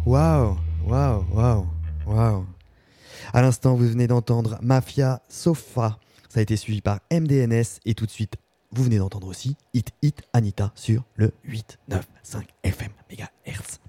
Waouh, waouh, waouh, waouh. À l'instant, vous venez d'entendre Mafia Sofa. Ça a été suivi par MDNS et tout de suite, vous venez d'entendre aussi Hit Hit Anita sur le 895 FM MHz.